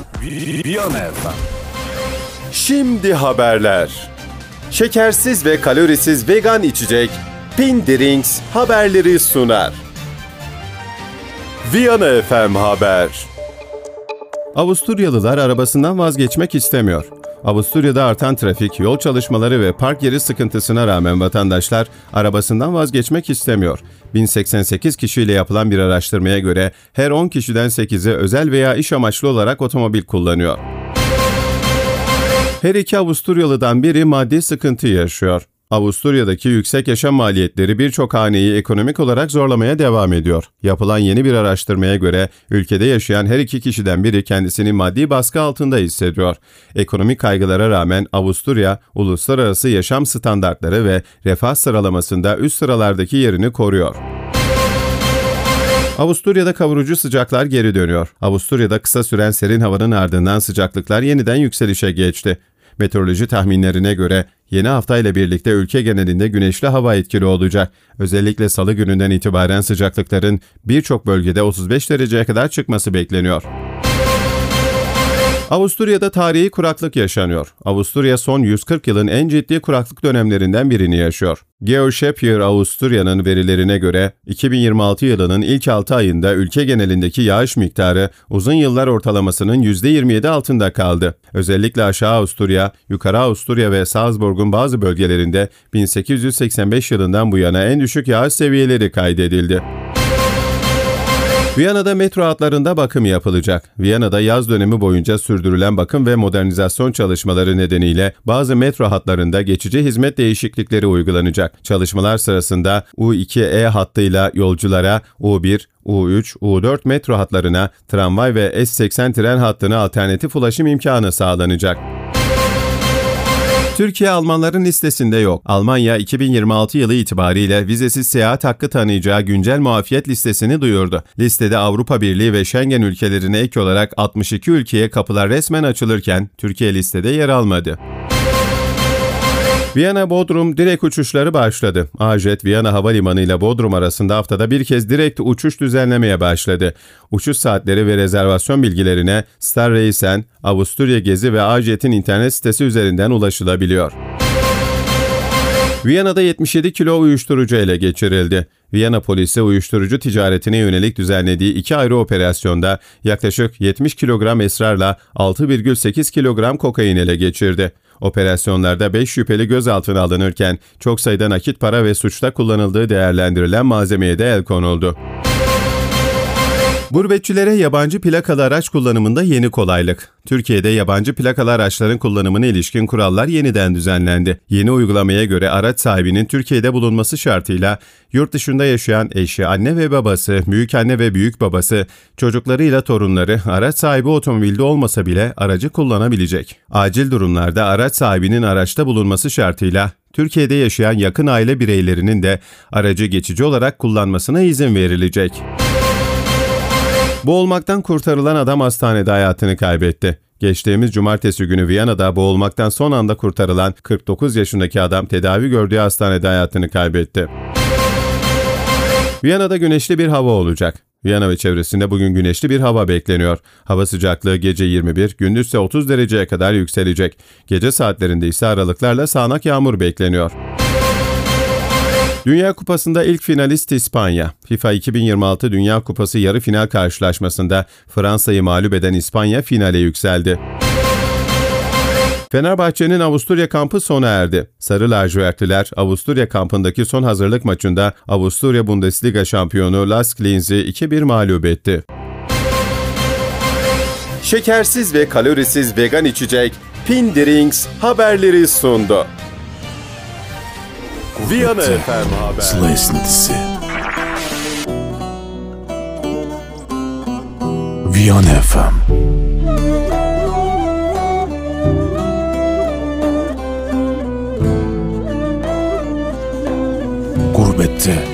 Viyana FM. Şimdi haberler. Şekersiz ve kalorisiz vegan içecek Pindrinks haberleri sunar. Viyana FM Haber. Avusturyalılar arabasından vazgeçmek istemiyor. Avusturya'da artan trafik, yol çalışmaları ve park yeri sıkıntısına rağmen vatandaşlar arabasından vazgeçmek istemiyor. 1088 kişiyle yapılan bir araştırmaya göre her 10 kişiden 8'i özel veya iş amaçlı olarak otomobil kullanıyor. Her iki Avusturyalıdan biri maddi sıkıntı yaşıyor. Avusturya'daki yüksek yaşam maliyetleri birçok haneyi ekonomik olarak zorlamaya devam ediyor. Yapılan yeni bir araştırmaya göre ülkede yaşayan her iki kişiden biri kendisini maddi baskı altında hissediyor. Ekonomik kaygılara rağmen Avusturya, uluslararası yaşam standartları ve refah sıralamasında üst sıralardaki yerini koruyor. Avusturya'da kavurucu sıcaklar geri dönüyor. Avusturya'da kısa süren serin havanın ardından sıcaklıklar yeniden yükselişe geçti. Meteoroloji tahminlerine göre yeni haftayla birlikte ülke genelinde güneşli hava etkili olacak. Özellikle salı gününden itibaren sıcaklıkların birçok bölgede 35 dereceye kadar çıkması bekleniyor. Avusturya'da tarihi kuraklık yaşanıyor. Avusturya son 140 yılın en ciddi kuraklık dönemlerinden birini yaşıyor. GeoShapir Avusturya'nın verilerine göre 2026 yılının ilk 6 ayında ülke genelindeki yağış miktarı uzun yıllar ortalamasının %27 altında kaldı. Özellikle Aşağı Avusturya, Yukarı Avusturya ve Salzburg'un bazı bölgelerinde 1885 yılından bu yana en düşük yağış seviyeleri kaydedildi. Viyana'da metro hatlarında bakım yapılacak. Viyana'da yaz dönemi boyunca sürdürülen bakım ve modernizasyon çalışmaları nedeniyle bazı metro hatlarında geçici hizmet değişiklikleri uygulanacak. Çalışmalar sırasında U2E hattıyla yolculara U1, U3, U4 metro hatlarına, tramvay ve S80 tren hattına alternatif ulaşım imkanı sağlanacak. Türkiye Almanların listesinde yok. Almanya 2026 yılı itibariyle vizesiz seyahat hakkı tanıyacağı güncel muafiyet listesini duyurdu. Listede Avrupa Birliği ve Schengen ülkelerine ek olarak 62 ülkeye kapılar resmen açılırken Türkiye listede yer almadı. Viyana-Bodrum direkt uçuşları başladı. AJet Viyana Havalimanı ile Bodrum arasında haftada bir kez direkt uçuş düzenlemeye başladı. Uçuş saatleri ve rezervasyon bilgilerine Starreisen, Avusturya Gezi ve AJet'in internet sitesi üzerinden ulaşılabiliyor. Viyana'da 77 kilo uyuşturucu ele geçirildi. Viyana polisi uyuşturucu ticaretine yönelik düzenlediği 2 ayrı operasyonda yaklaşık 70 kilogram esrarla 6,8 kilogram kokain ele geçirdi. Operasyonlarda 5 şüpheli gözaltına alınırken çok sayıda nakit para ve suçta kullanıldığı değerlendirilen malzemeye de el konuldu. Gurbetçilere yabancı plakalı araç kullanımında yeni kolaylık. Türkiye'de yabancı plakalı araçların kullanımına ilişkin kurallar yeniden düzenlendi. Yeni uygulamaya göre araç sahibinin Türkiye'de bulunması şartıyla yurt dışında yaşayan eşi, anne ve babası, büyükanne ve büyükbabası, çocuklarıyla torunları araç sahibi otomobilde olmasa bile aracı kullanabilecek. Acil durumlarda araç sahibinin araçta bulunması şartıyla Türkiye'de yaşayan yakın aile bireylerinin de aracı geçici olarak kullanmasına izin verilecek. Boğulmaktan kurtarılan adam hastanede hayatını kaybetti. Geçtiğimiz cumartesi günü Viyana'da boğulmaktan son anda kurtarılan 49 yaşındaki adam tedavi gördüğü hastanede hayatını kaybetti. Viyana'da güneşli bir hava olacak. Viyana ve çevresinde bugün güneşli bir hava bekleniyor. Hava sıcaklığı gece 21, gündüz ise 30 dereceye kadar yükselecek. Gece saatlerinde ise aralıklarla sağanak yağmur bekleniyor. Dünya Kupası'nda ilk finalist İspanya. FIFA 2026 Dünya Kupası yarı final karşılaşmasında Fransa'yı mağlup eden İspanya finale yükseldi. Fenerbahçe'nin Avusturya kampı sona erdi. Sarı lacivertliler Avusturya kampındaki son hazırlık maçında Avusturya Bundesliga şampiyonu Lask Linz'i 2-1 mağlup etti. Şekersiz ve kalorisiz vegan içecek Pindrinks haberleri sundu. Viyana FM Haber. Sıla esintisi. Viyana FM. Gurbette